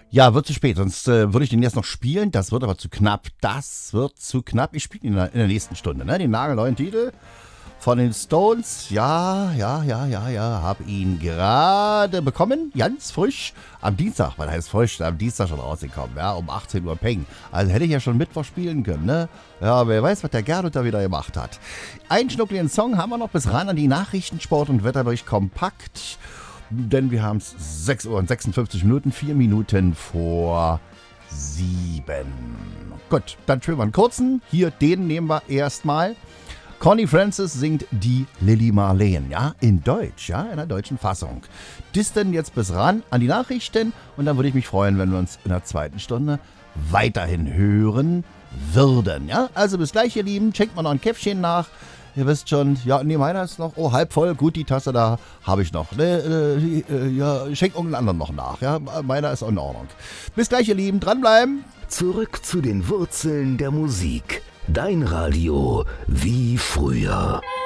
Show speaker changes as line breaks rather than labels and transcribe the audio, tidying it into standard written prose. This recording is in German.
Ja, wird zu spät, sonst würde ich den jetzt noch spielen. Das wird aber zu knapp. Das wird zu knapp. Ich spiele ihn in der nächsten Stunde, ne? Den nagelneuen Titel von den Stones. Ja. Hab ihn gerade bekommen. Ganz frisch. Am Dienstag, was heißt frisch? Am Dienstag schon rausgekommen, ja? Um 18 Uhr Peng. Also hätte ich ja schon Mittwoch spielen können, ne? Ja, wer weiß, was der Gernot da wieder gemacht hat. Einen schnuckligen Song haben wir noch bis ran an die Nachrichten, Sport und Wetterbericht kompakt. Denn wir haben es 6 Uhr und 56 Minuten, 4 Minuten vor 7. Gut, dann spielen wir einen kurzen. Hier, den nehmen wir erstmal. Connie Francis singt die Lily Marleen, ja, in Deutsch, ja, in der deutschen Fassung. Das denn jetzt bis ran an die Nachrichten und dann würde ich mich freuen, wenn wir uns in der zweiten Stunde weiterhin hören würden, ja. Also bis gleich, ihr Lieben, schenkt mal noch ein Käffchen nach. Ihr wisst schon, ja, nee, meiner ist noch, halb voll, gut, die Tasse da habe ich noch. Ja, schenkt irgendeinen anderen noch nach, ja, meiner ist in Ordnung. Bis gleich, ihr Lieben, dranbleiben.
Zurück zu den Wurzeln der Musik. Dein Radio wie früher.